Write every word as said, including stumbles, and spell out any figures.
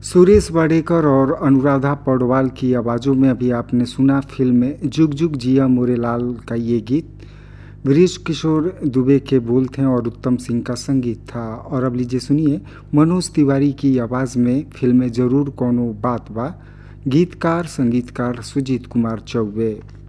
सुरेश वाडेकर और अनुराधा पौडवाल की आवाज़ों में अभी आपने सुना फिल्म जुग जुग जिया मोरे लाल का ये गीत। ब्रिज किशोर दुबे के बोल थे और उत्तम सिंह का संगीत था। और अब लीजिए सुनिए मनोज तिवारी की आवाज़ में फिल्म जरूर कोनो बात बा। गीतकार संगीतकार सुजीत कुमार चौबे।